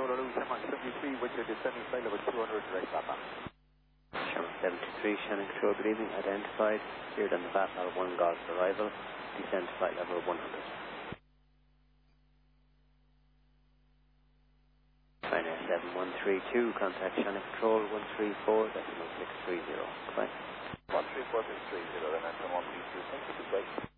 controller, Sherman 73 with your descending flight level 200 direct Papa. Sherman 73, Shannon Control, good evening, identified, cleared on the VAT level 1 Golf arrival, descend to flight level 100. China 7132, contact Shannon Control 134.630. Goodbye. 134.630, then I'm 132. Thank you, goodbye.